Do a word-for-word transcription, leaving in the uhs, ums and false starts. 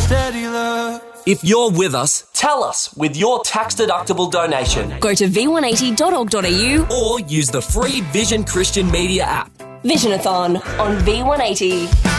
steady love. If you're with us, tell us with your tax-deductible donation. Go to v one eighty dot org dot a u or use the free Vision Christian Media app. Visionathon on V one eighty.